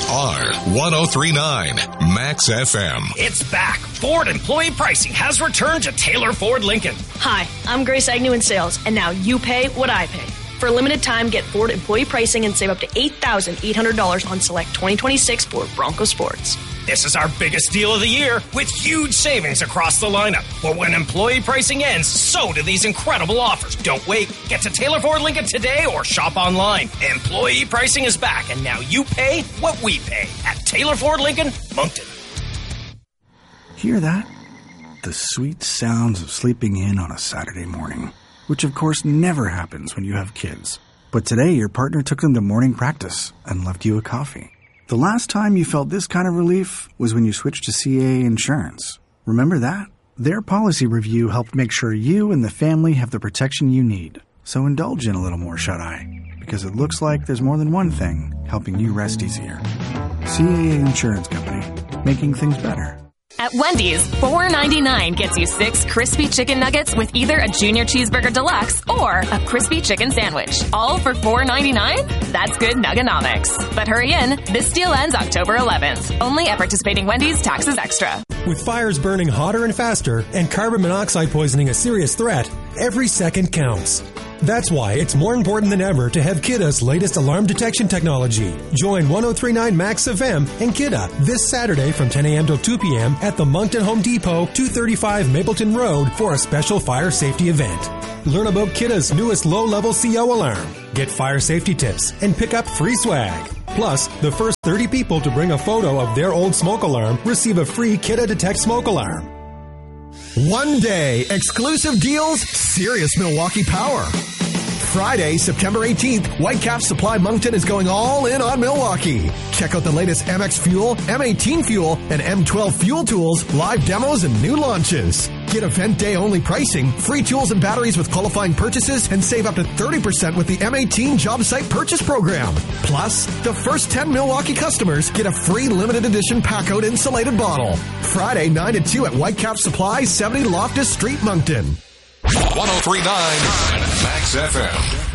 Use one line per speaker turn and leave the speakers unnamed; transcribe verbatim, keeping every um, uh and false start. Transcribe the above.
are one oh three point nine Max F M.
It's back. Ford employee pricing has returned to Taylor Ford Lincoln.
Hi, I'm Grace Agnew in sales, and now you pay what I pay. For a limited time, get Ford employee pricing and save up to eight thousand eight hundred dollars on select twenty twenty-six Ford Bronco Sports.
This is our biggest deal of the year with huge savings across the lineup. But when employee pricing ends, so do these incredible offers. Don't wait. Get to Taylor Ford Lincoln today or shop online. Employee pricing is back, and now you pay what we pay at Taylor Ford Lincoln, Moncton.
Hear that? The sweet sounds of sleeping in on a Saturday morning, which of course never happens when you have kids. But today your partner took them to morning practice and left you a coffee. The last time you felt this kind of relief was when you switched to C A A Insurance. Remember that? Their policy review helped make sure you and the family have the protection you need. So indulge in a little more shut-eye, because it looks like there's more than one thing helping you rest easier. C A A Insurance Company, making things better.
At Wendy's, four ninety-nine gets you six crispy chicken nuggets with either a Junior Cheeseburger Deluxe or a crispy chicken sandwich. All for four ninety-nine? That's good Nugganomics. But hurry in, this deal ends October eleventh. Only at participating Wendy's, taxes extra.
With fires burning hotter and faster and carbon monoxide poisoning a serious threat, every second counts. That's why it's more important than ever to have Kidda's latest alarm detection technology. Join one oh three point nine Max F M and Kidda this Saturday from ten a.m. till two p.m. at the Moncton Home Depot, two thirty-five Mapleton Road for a special fire safety event. Learn about Kidda's newest low-level C O alarm, get fire safety tips, and pick up free swag. Plus, the first thirty people to bring a photo of their old smoke alarm receive a free Kidda Detect smoke alarm.
One day, exclusive deals, serious Milwaukee power. Friday, September eighteenth, Whitecap Supply Moncton is going all in on Milwaukee. Check out the latest M X Fuel, M eighteen Fuel, and M twelve Fuel tools, live demos, and new launches. Get event day only pricing, free tools and batteries with qualifying purchases, and save up to thirty percent with the M eighteen Job Site Purchase Program. Plus, the first ten Milwaukee customers get a free limited edition Packout insulated bottle. Friday, nine to two at Whitecap Supply, seventy Loftus Street, Moncton.
one oh three point nine Max F M.